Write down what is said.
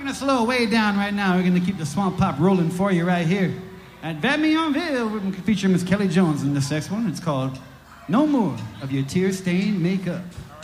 gonna slow way down right now. We're gonna keep the swamp pop rolling for you right here. At Bamionville, we're gonna feature Miss Kelly Jones in this next one. It's called No More of Your Tear-Stained Makeup.